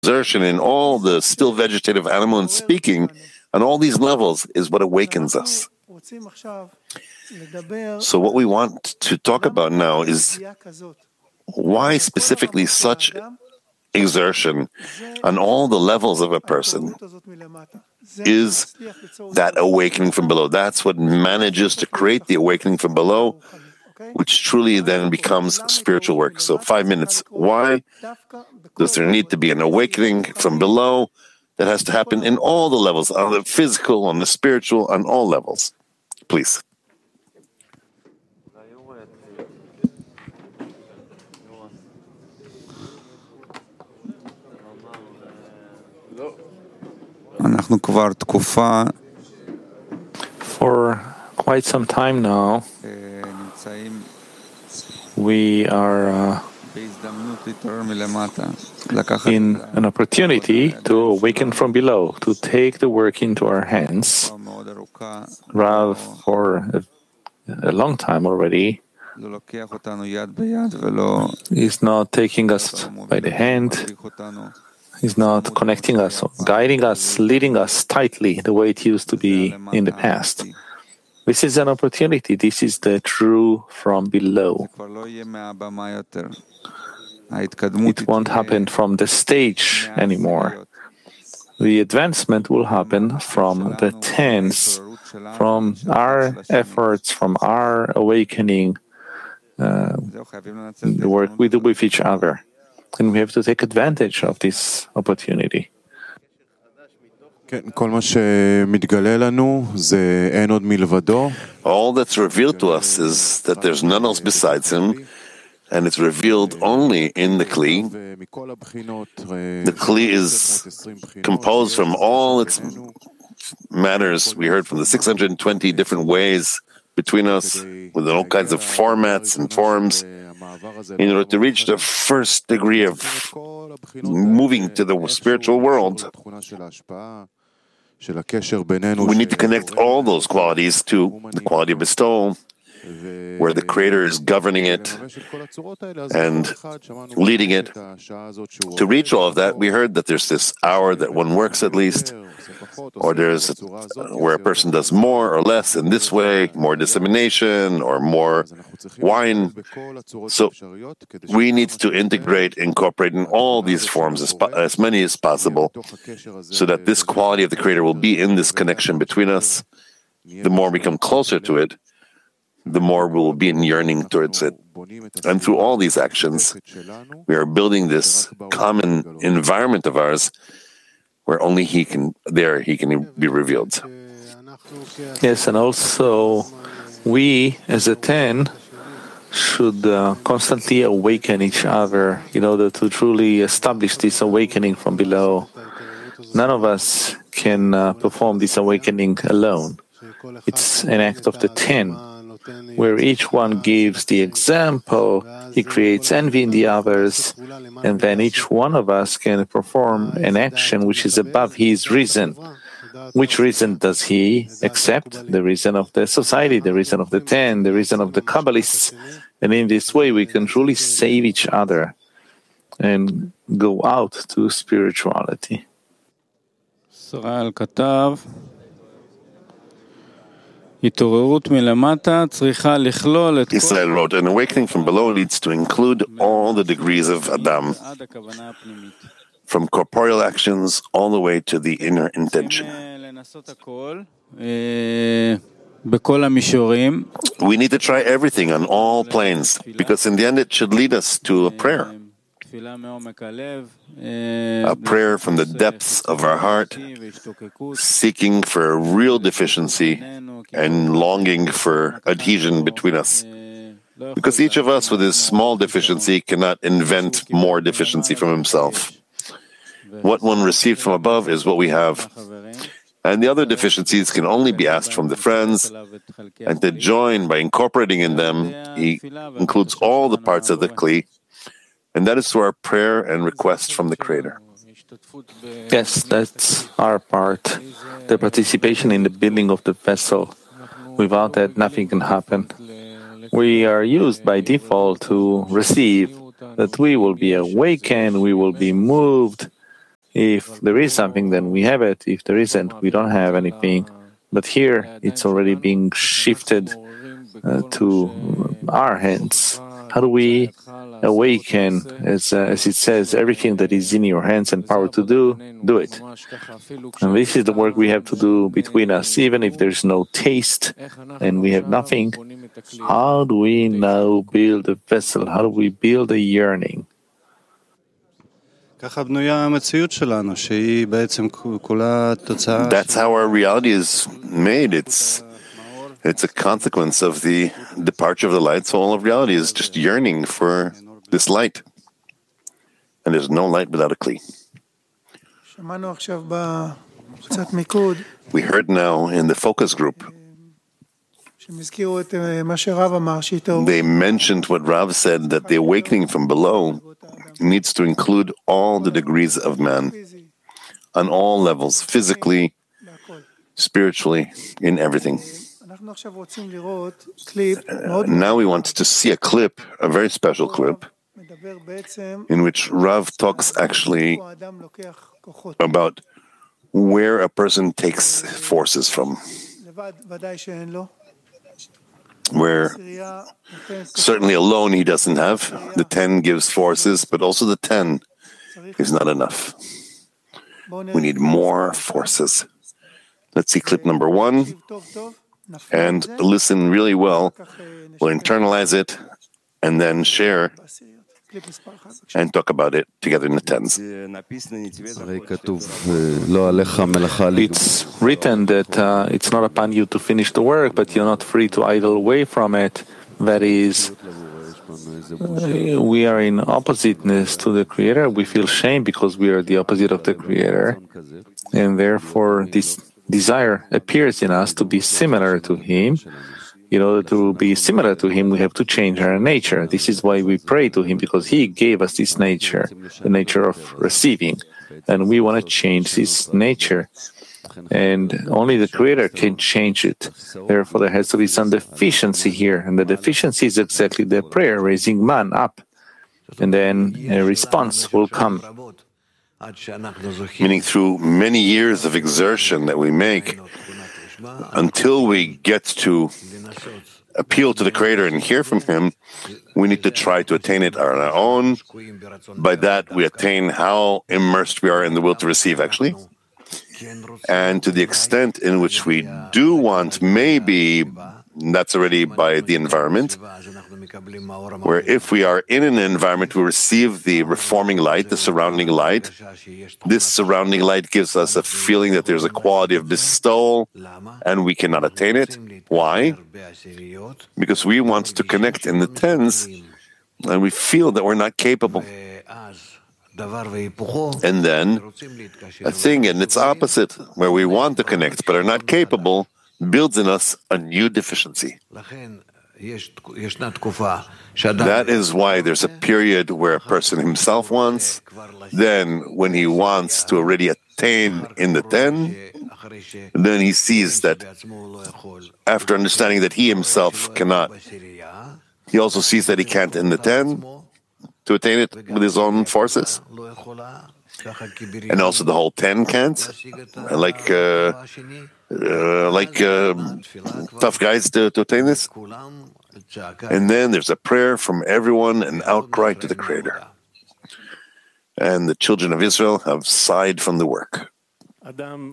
exertion in all the still vegetative animal and speaking on all these levels is what awakens us. So what we want to talk about now is why specifically such exertion on all the levels of a person is that awakening from below. That's what manages to create the awakening from below, which truly then becomes spiritual work. So 5 minutes. Why does there need to be an awakening from below that has to happen in all the levels, on the physical, on the spiritual, on all levels? Please. For quite some time now, we are in an opportunity to awaken from below, to take the work into our hands. Rather, for a long time already, He's not taking us by the hand. He's not connecting us, guiding us, leading us tightly the way it used to be in the past. This is an opportunity. This is the true from below. It won't happen from the stage anymore. The advancement will happen from the tense, from our efforts, from our awakening, the work we do with each other. And we have to take advantage of this opportunity. All that's revealed to us is that there's none else besides Him, and it's revealed only in the Kli. The Kli is composed from all its matters. We heard from the 620 different ways between us, with all kinds of formats and forms, in order to reach the first degree of moving to the spiritual world. We need to connect all those qualities to the quality of bestowal, where the Creator is governing it and leading it. To reach all of that, we heard that there's this hour that one works at least, or there's where a person does more or less in this way, more dissemination or more wine. So we need to integrate, incorporate in all these forms, as many as possible, so that this quality of the Creator will be in this connection between us. The more we come closer to it, the more we will be in yearning towards it. And through all these actions, we are building this common environment of ours where only He can be revealed. Yes, and also we, as a 10, should constantly awaken each other in order to truly establish this awakening from below. None of us can perform this awakening alone. It's an act of the 10, where each one gives the example, he creates envy in the others, and then each one of us can perform an action which is above his reason. Which reason does he accept? The reason of the society, the reason of the 10, the reason of the Kabbalists. And in this way, we can truly save each other and go out to spirituality. Israel Katav. Israel wrote, an awakening from below needs to include all the degrees of Adam, from corporeal actions all the way to the inner intention. We need to try everything on all planes, because in the end it should lead us to a prayer from the depths of our heart, seeking for a real deficiency and longing for adhesion between us. Because each of us with his small deficiency cannot invent more deficiency from himself. What one received from above is what we have. And the other deficiencies can only be asked from the friends, and to join by incorporating in them, he includes all the parts of the Kli, and that is through our prayer and request from the Creator. Yes, that's our part, the participation in the building of the vessel. Without that, nothing can happen. We are used by default to receive, that we will be awakened, we will be moved, If there is something, then we have it. If there isn't, we don't have anything. But here, it's already being shifted to our hands. How do we awaken, as it says, everything that is in your hands and power to do it. And this is the work we have to do between us, even if there's no taste and we have nothing. How do we now build a vessel? How do we build a yearning? That's how our reality is made. It's a consequence of the departure of the light, so all of reality is just yearning for this light. And there's no light without a kli. We heard now in the focus group, they mentioned what Rav said, that the awakening from below needs to include all the degrees of man, on all levels, physically, spiritually, in everything. Now we want to see a clip, a very special clip, in which Rav talks actually about where a person takes forces from. Where certainly alone he doesn't have. The 10 gives forces, but also the 10 is not enough. We need more forces. Let's see clip number 1 and listen really well. We'll internalize it and then share and talk about it together in the 10s. It's written that it's not upon you to finish the work, but you're not free to idle away from it. That is, we are in oppositeness to the Creator. We feel shame because we are the opposite of the Creator. And therefore, this desire appears in us to be similar to Him. In order to be similar to Him, we have to change our nature. This is why we pray to Him, because He gave us this nature, the nature of receiving. And we want to change this nature. And only the Creator can change it. Therefore, there has to be some deficiency here. And the deficiency is exactly the prayer, raising man up. And then a response will come. Meaning through many years of exertion that we make, until we get to appeal to the Creator and hear from Him, we need to try to attain it on our own. By that, we attain how immersed we are in the will to receive, actually. And to the extent in which we do want, maybe that's already by the environment, where if we are in an environment, we receive the reforming light, the surrounding light. This surrounding light gives us a feeling that there's a quality of bestowal, and we cannot attain it. Why? Because we want to connect in the 10s, and we feel that we're not capable. And then a thing in its opposite, where we want to connect but are not capable, builds in us a new deficiency. That is why there's a period where a person himself wants, then when he wants to already attain in the 10, then he sees that after understanding that he himself cannot, he also sees that he can't in the 10 to attain it with his own forces. And also the whole 10 can't, like tough guys to attain this. And then there's a prayer from everyone, an outcry to the Creator. And the children of Israel have sighed from the work. A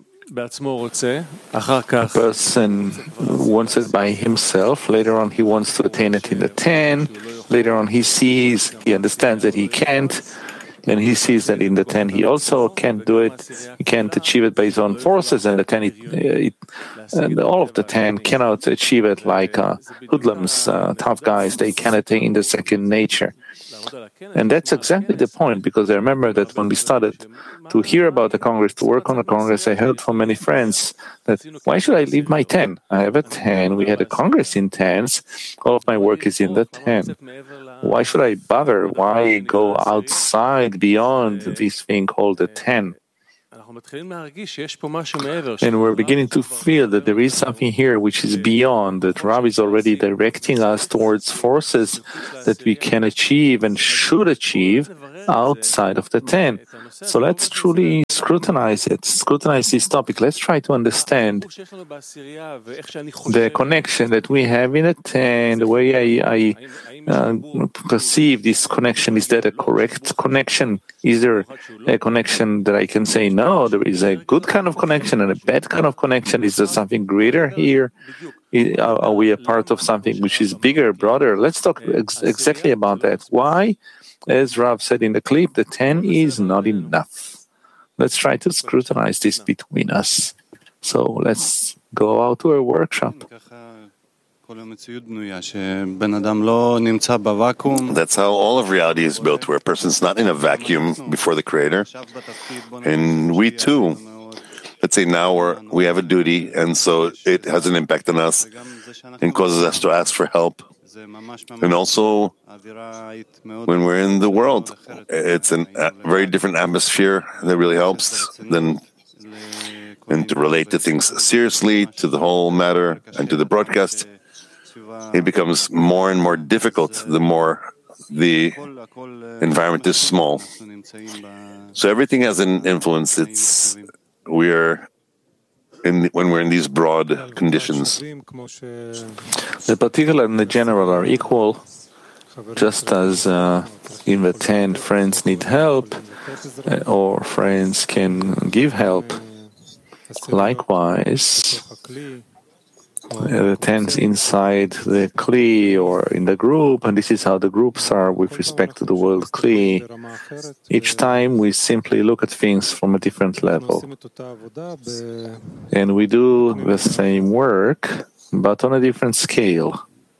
person wants it by himself. Later on, he wants to attain it in the 10. Later on, he understands that he can't. Then he sees that in the 10 he also can't do it. He can't achieve it by his own forces, and the 10, and all of the 10 cannot achieve it like hoodlums, tough guys. They cannot attain in the second nature. And that's exactly the point, because I remember that when we started to hear about the Congress, to work on the Congress, I heard from many friends that, why should I leave my 10? I have a 10. We had a Congress in 10s. All of my work is in the 10. Why should I bother? Why go outside beyond this thing called the 10? And we're beginning to feel that there is something here which is beyond, that Rav is already directing us towards forces that we can achieve and should achieve outside of the 10. So let's truly scrutinize this topic. Let's try to understand the connection that we have in the 10, the way I perceive this connection. Is that a correct connection? Is there a connection that I can say, no, there is a good kind of connection and a bad kind of connection? Is there something greater here? Are we a part of something which is bigger, broader? Let's talk exactly about that. Why, as Rav said in the clip, the 10 is not enough. Let's try to scrutinize this between us. So let's go out to a workshop. That's how all of reality is built, where a person's not in a vacuum before the Creator. And we too, let's say now we have a duty, and so it has an impact on us and causes us to ask for help. And also, when we're in the world, it's a very different atmosphere that really helps and to relate to things seriously, to the whole matter, and to the broadcast. It becomes more and more difficult the more the environment is small. So everything has an influence. When we're in these broad conditions. The particular and the general are equal, just as in the 10 friends need help, or friends can give help. Likewise, the 10s inside the Kli or in the group, and this is how the groups are with respect to the world Kli. Each time we simply look at things from a different level. And we do the same work, but on a different scale.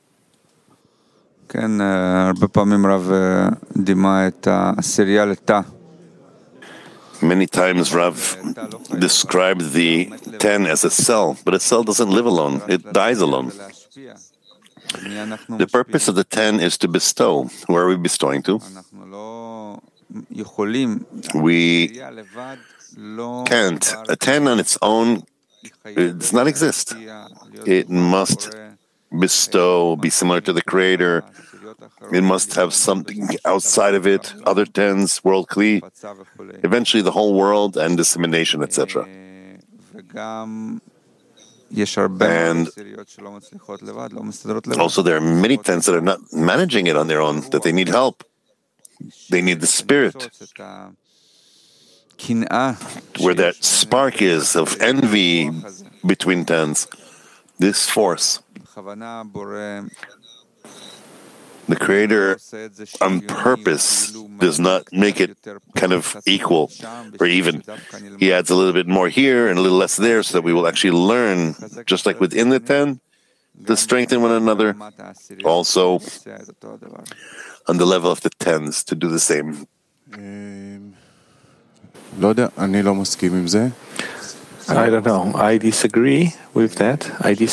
כן, הרבה פעמים רב דימה את העשירייה לתא. Many times Rav described the 10 as a cell, but a cell doesn't live alone, it dies alone. The purpose of the 10 is to bestow. Who are we bestowing to? We can't. A 10 on its own does not exist. It must bestow, be similar to the Creator. It must have something outside of it, other 10s, world Kli, eventually the whole world and dissemination, etc. And also there are many 10s that are not managing it on their own, that they need help. They need the spirit. Where that spark is of envy between 10s, this force. The Creator, on purpose, does not make it kind of equal or even. He adds a little bit more here and a little less there so that we will actually learn, just like within the 10, to strengthen one another, also on the level of the 10s to do the same. I don't know. I disagree with that.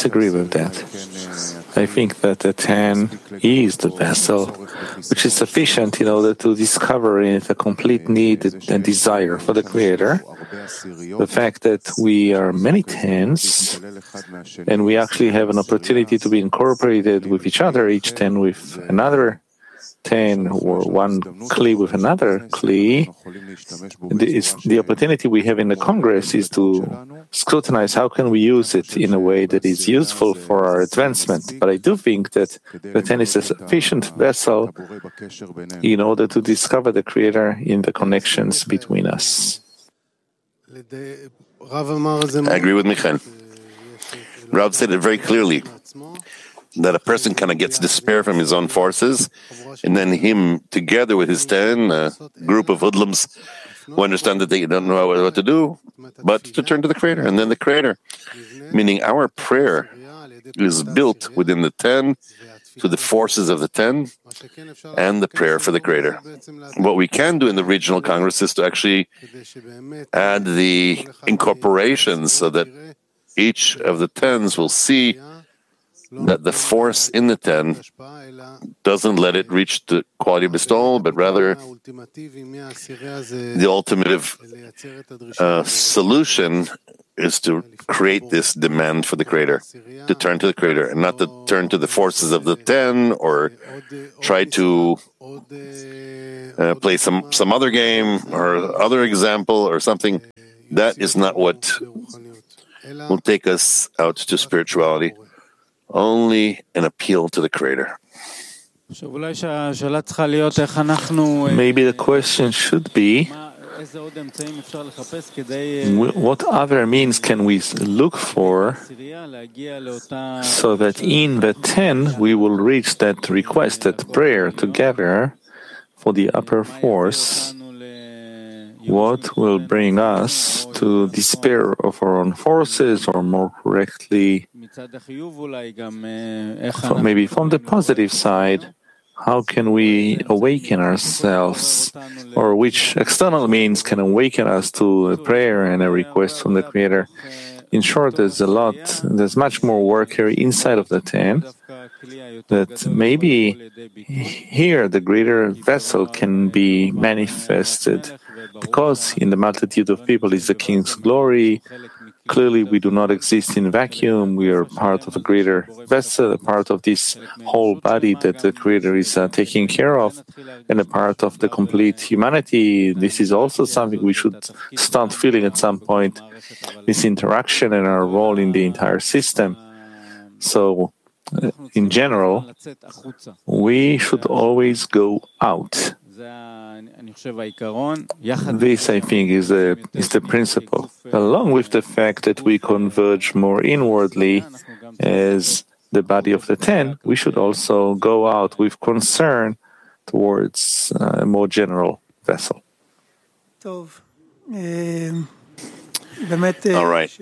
I think that the 10 is the vessel, which is sufficient in order to discover in it a complete need and desire for the Creator. The fact that we are many 10s, and we actually have an opportunity to be incorporated with each other, each 10 with another 10 or one Kli with another Kli. The opportunity we have in the Congress is to scrutinize how can we use it in a way that is useful for our advancement. But I do think that the 10 is a sufficient vessel in order to discover the Creator in the connections between us. I agree with Michael. Rav said it very clearly, that a person kind of gets despair from his own forces, and then him, together with his 10, a group of hoodlums who understand that they don't know what to do, but to turn to the Creator, and then the Creator. Meaning our prayer is built within the 10, to the forces of the 10, and the prayer for the Creator. What we can do in the regional Congress is to actually add the incorporations so that each of the 10s will see that the force in the 10 doesn't let it reach the quality of bestowal, but rather the ultimate solution is to create this demand for the Creator, to turn to the Creator, and not to turn to the forces of the 10 or try to play some other game or other example or something. That is not what will take us out to spirituality, only an appeal to the Creator. Maybe the question should be, what other means can we look for so that in the 10 we will reach that request, that prayer together for the upper force? What will bring us to despair of our own forces, or more correctly, maybe from the positive side, how can we awaken ourselves, or which external means can awaken us to a prayer and a request from the Creator? In short, there's much more work here inside of the 10, that maybe here the greater vessel can be manifested, because in the multitude of people is the King's glory. Clearly, we do not exist in a vacuum. We are part of a greater vessel, a part of this whole body that the Creator is taking care of, and a part of the complete humanity. This is also something we should start feeling at some point, this interaction and our role in the entire system. So, in general, we should always go out. This, I think, is the principle. Along with the fact that we converge more inwardly as the body of the 10, we should also go out with concern towards a more general vessel. All right.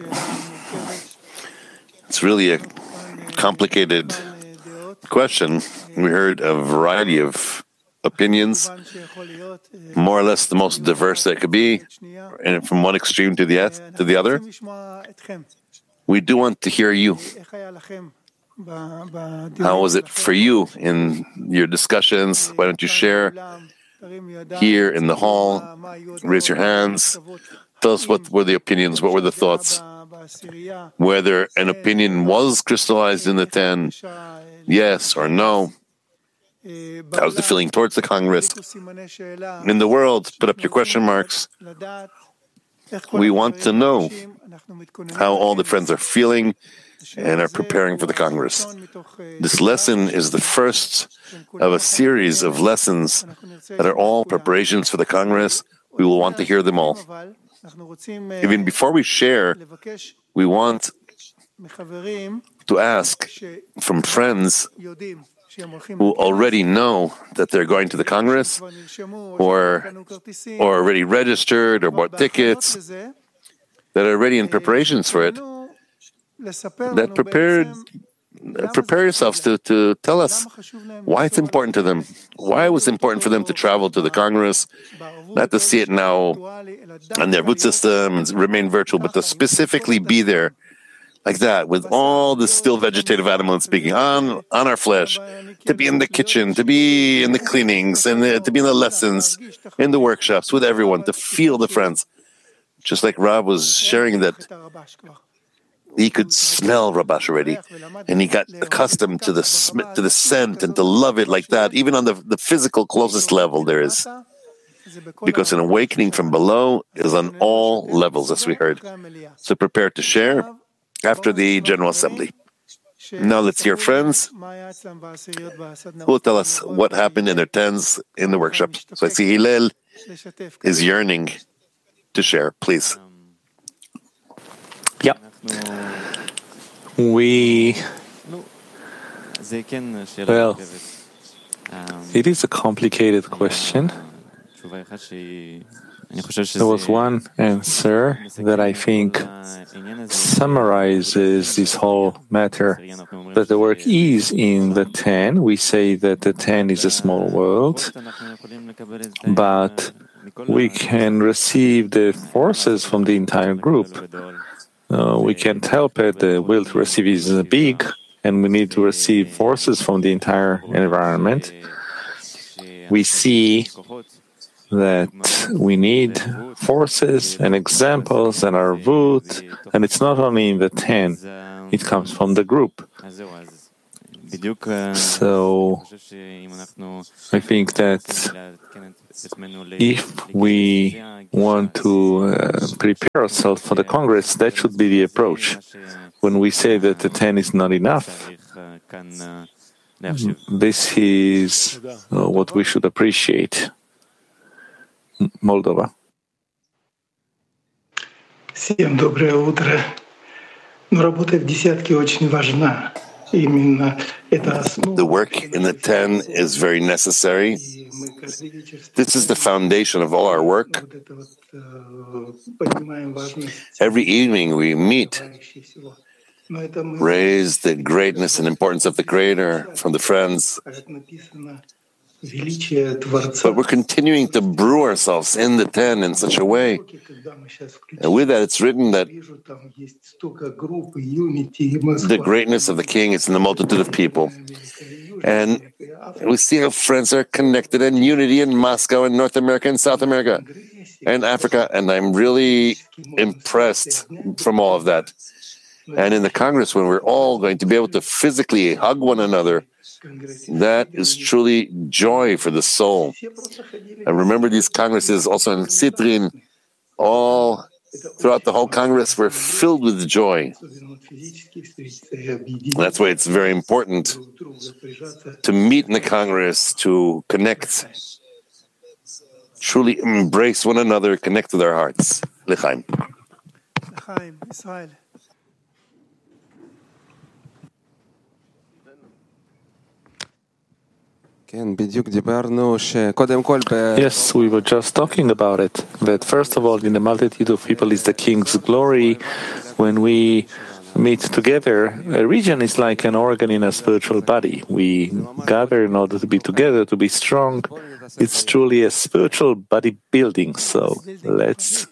It's really a complicated question. We heard a variety of opinions, more or less the most diverse that could be, and from one extreme to the other. We do want to hear you. How was it for you in your discussions? Why don't you share here in the hall? Raise your hands. Tell us what were the opinions, what were the thoughts? Whether an opinion was crystallized in the 10, yes or no. How's the feeling towards the Congress? In the world, put up your question marks. We want to know how all the friends are feeling and are preparing for the Congress. This lesson is the first of a series of lessons that are all preparations for the Congress. We will want to hear them all. Even before we share, we want to ask from friends who already know that they're going to the Congress, or already registered or bought tickets, that are already in preparations for it, that prepare yourselves to tell us why it's important to them, why it was important for them to travel to the Congress, not to see it now on their boot system and remain virtual, but to specifically be there like that, with all the still vegetative animals speaking on our flesh, to be in the kitchen, to be in the cleanings, and to be in the lessons, in the workshops, with everyone, to feel the friends. Just like Rav was sharing that he could smell Rabash already, and he got accustomed to the scent and to love it like that, even on the physical closest level there is. Because an awakening from below is on all levels, as we heard. So prepare to share after the General Assembly. Now let's hear friends who will tell us what happened in their 10s in the workshop. So I see Hillel is yearning to share. Please. Yeah. Well, it is a complicated question. There was one answer that I think summarizes this whole matter, that the work is in the 10. We say that the 10 is a small world, but we can receive the forces from the entire group. We can't help it. The will to receive is big, and we need to receive forces from the entire environment. We see that we need forces and examples and our root, and it's not only in the 10, it comes from the group. So I think that if we want to prepare ourselves for the Congress, that should be the approach. When we say that the 10 is not enough, this is what we should appreciate. Moldova. Всем доброе утро. Но работа в десятке очень важна. Именно это основа. The work in the 10 is very necessary. This is the foundation of all our work. Every evening we meet, raise the greatness and importance of the Creator from the friends. But we're continuing to brew ourselves in the 10 in such a way. And with that, it's written that the greatness of the King is in the multitude of people. And we see how friends are connected in unity in Moscow and North America and South America and Africa. And I'm really impressed from all of that. And in the Congress, when we're all going to be able to physically hug one another, that is truly joy for the soul. And remember, these congresses also in Citrin, all throughout the whole Congress, were filled with joy. That's why it's very important to meet in the Congress, to connect, truly embrace one another, connect with our hearts. L'chaim. L'chaim, Israel. Yes, we were just talking about it. That first of all, in the multitude of people is the King's glory. When we meet together, a region is like an organ in a spiritual body. We gather in order to be together, to be strong. It's truly a spiritual body building. So let's.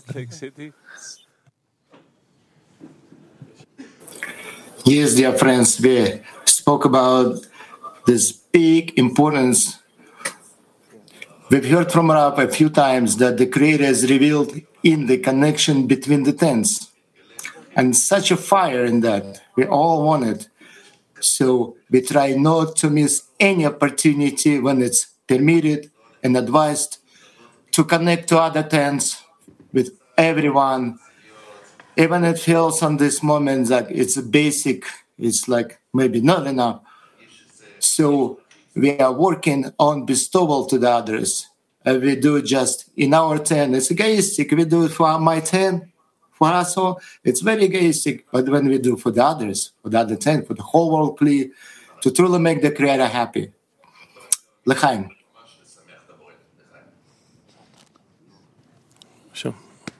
Yes, dear friends, we spoke about this big importance. We've heard from Rav a few times that the Creator is revealed in the connection between the tens. And such a fire in that. We all want it. So we try not to miss any opportunity when it's permitted and advised to connect to other tens with everyone. Even it feels on this moment that it's basic, it's like maybe not enough. So we are working on bestowal to the others. We do just in our 10. It's egoistic. We do it for my 10, for us all. It's very egoistic. But when we do for the others, for the other 10, for the whole world, please, to truly make the Creator happy. L'chaim. Sure.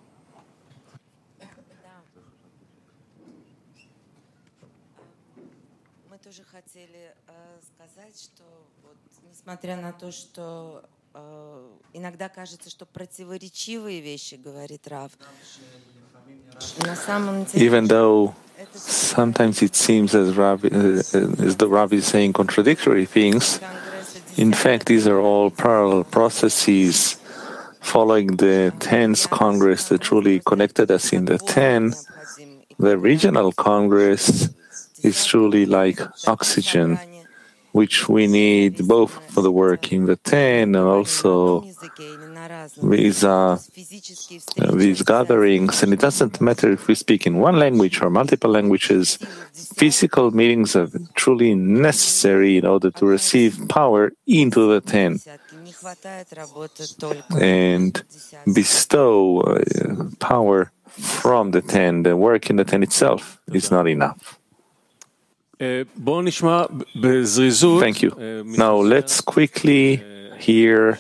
Несмотря на то, что иногда кажется, что противоречивые вещи говорит Рав. На самом деле, even though sometimes it seems as the Rav is saying contradictory things, in fact, these are all parallel processes following the 10th Congress that truly connected us in the 10. The regional Congress is truly like oxygen, which we need both for the work in the 10 and also these gatherings. And it doesn't matter if we speak in one language or multiple languages, physical meetings are truly necessary in order to receive power into the 10 and bestow power from the 10. The work in the 10 itself is not enough. Thank you. Now let's quickly hear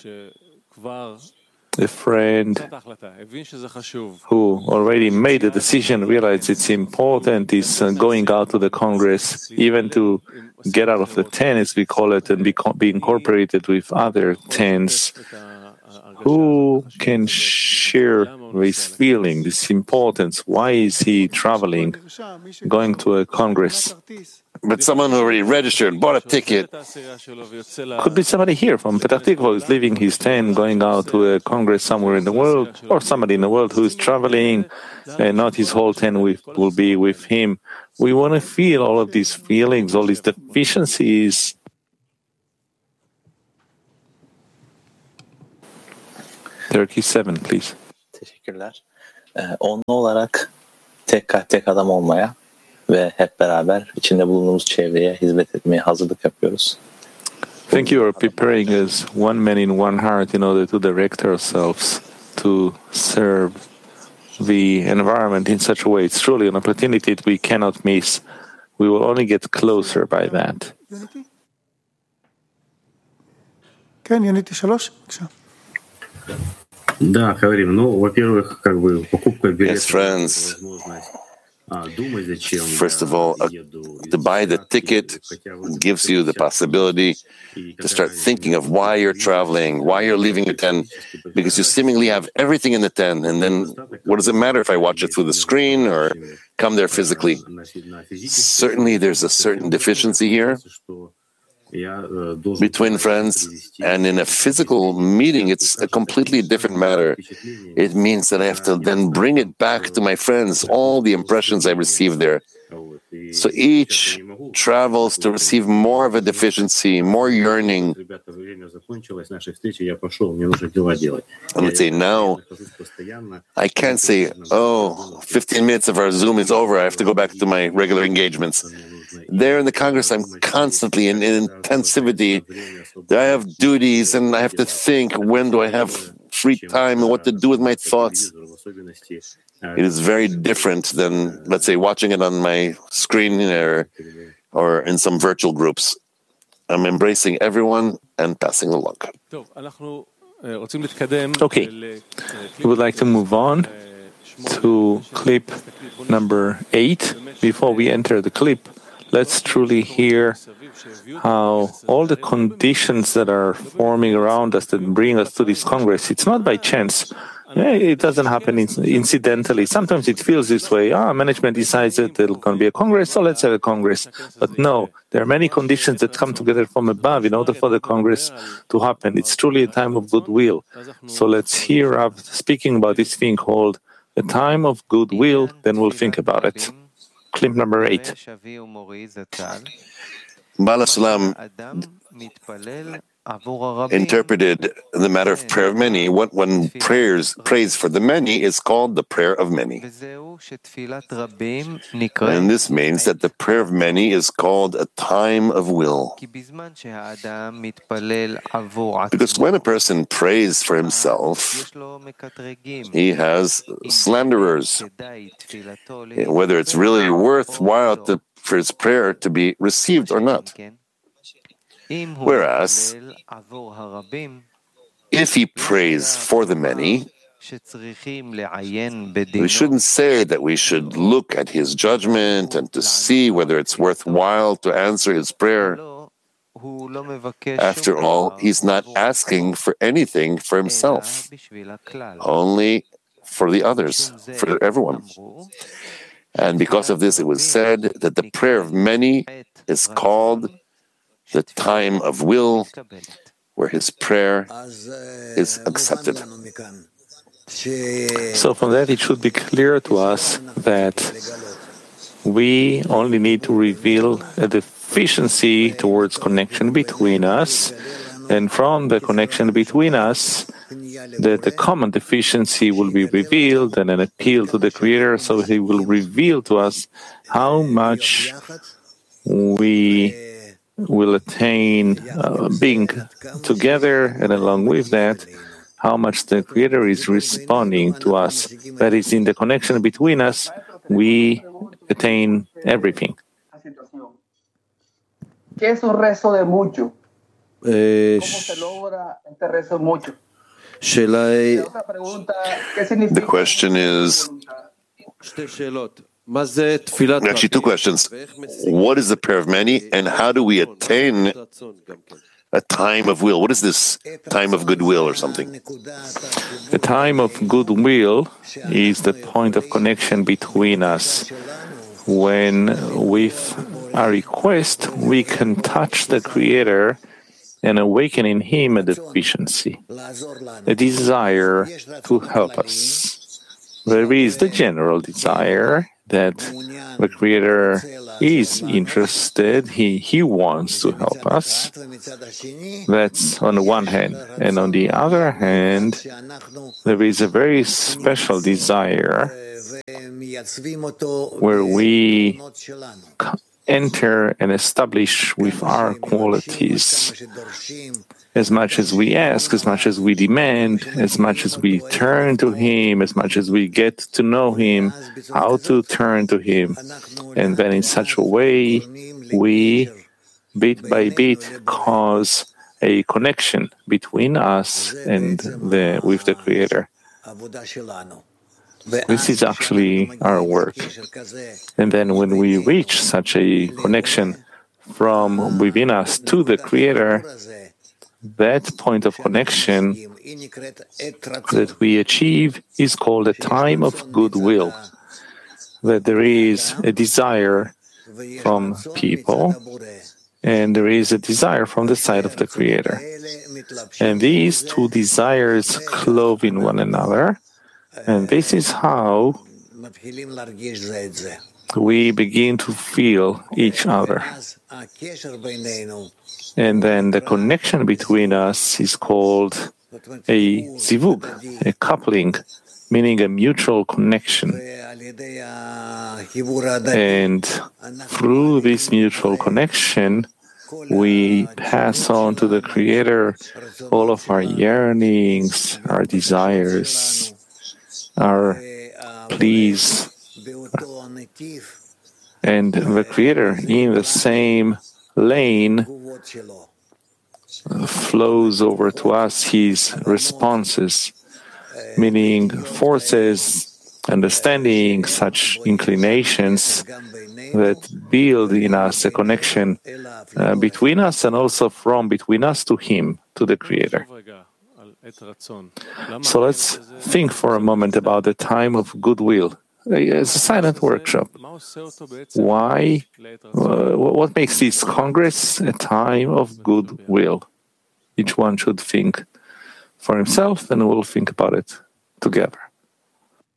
a friend who already made a decision, realized it's important, is going out to the Congress, even to get out of the 10, as we call it, and be incorporated with other 10s. Who can share this feeling, this importance? Why is he traveling, going to a Congress? but someone who already registered, bought a ticket. Could be somebody here from Petah Tikva who's leaving his tent, going out to a congress somewhere in the world, or somebody in the world who's traveling, and not his whole tent will be with him. We want to feel all of these feelings, all these deficiencies. Turkey 7, please. Teşekkürler. Onlu olarak tek adam olmaya ve hep beraber içinde bulunduğumuz çevreye hizmet etmeye hazırlık yapıyoruz. Thank you. We're preparing as one man in one heart in order to direct ourselves to serve the environment in such a way. It's truly an opportunity that we cannot miss. We will only get closer by that. כן, יוניטי 3, בבקשה. Да, говорим. Ну, во-первых, покупка билета. Yes, friends. First of all, to buy the ticket gives you the possibility to start thinking of why you're traveling, why you're leaving your tent, because you seemingly have everything in the tent. And then what does it matter if I watch it through the screen or come there physically? Certainly, there's a certain deficiency here between friends, and in a physical meeting, it's a completely different matter. It means that I have to then bring it back to my friends, all the impressions I received there. So each travels to receive more of a deficiency, more yearning. And let's say now, I can't say, 15 minutes of our Zoom is over, I have to go back to my regular engagements. There in the Congress, I'm constantly in intensivity. I have duties and I have to think, when do I have free time and what to do with my thoughts. It is very different than, let's say, watching it on my screen or in some virtual groups. I'm embracing everyone and passing along. Okay, we would like to move on to clip number 8. Before we enter the clip, let's truly hear how all the conditions that are forming around us that bring us to this Congress, it's not by chance. It doesn't happen incidentally. Sometimes it feels this way. Management decides that there's going to be a Congress, so let's have a Congress. But no, there are many conditions that come together from above in order for the Congress to happen. It's truly a time of goodwill. So let's hear Rav speaking about this thing called a time of goodwill, then we'll think about it. Clip number 8. Baal HaSulam interpreted the matter of prayer of many. What one prays for the many is called the prayer of many. And this means that the prayer of many is called a time of will. Because when a person prays for himself, he has slanderers. Whether it's really worthwhile for his prayer to be received or not. Whereas, if he prays for the many, we shouldn't say that we should look at his judgment and to see whether it's worthwhile to answer his prayer. After all, he's not asking for anything for himself, only for the others, for everyone. And because of this, it was said that the prayer of many is called the time of will, where his prayer is accepted. So from that, it should be clear to us that we only need to reveal a deficiency towards connection between us, and from the connection between us, that the common deficiency will be revealed and an appeal to the Creator, so He will reveal to us how much we will attain being together, and along with that, how much the Creator is responding to us. That is, in the connection between us, we attain everything. ¿Qué es un rezo de mucho? ¿Cómo se logra este rezo mucho? The question is, actually, two questions. What is the prayer of many, and how do we attain a time of will? What is this time of goodwill or something? The time of goodwill is the point of connection between us when with our request, we can touch the Creator and awaken in Him a deficiency, a desire to help us. There is the general desire that the Creator is interested, He wants to help us. That's on the one hand. And on the other hand, there is a very special desire where we enter and establish with our qualities. As much as we ask, as much as we demand, as much as we turn to Him, as much as we get to know Him, how to turn to Him. And then in such a way, we, bit by bit, cause a connection between us and with the Creator. This is actually our work. And then when we reach such a connection from within us to the Creator, that point of connection that we achieve is called a time of goodwill, that there is a desire from people and there is a desire from the side of the Creator. And these two desires clove in one another, and this is how we begin to feel each other. And then the connection between us is called a zivug, a coupling, meaning a mutual connection. And through this mutual connection, we pass on to the Creator all of our yearnings, our desires, our pleas. And the Creator, in the same lane, flows over to us His responses, meaning forces, understanding, such inclinations that build in us a connection between us and also from between us to Him, to the Creator. So let's think for a moment about the time of goodwill. It's a silent workshop. Why? What makes this Congress a time of goodwill? Each one should think for himself, and we'll think about it together.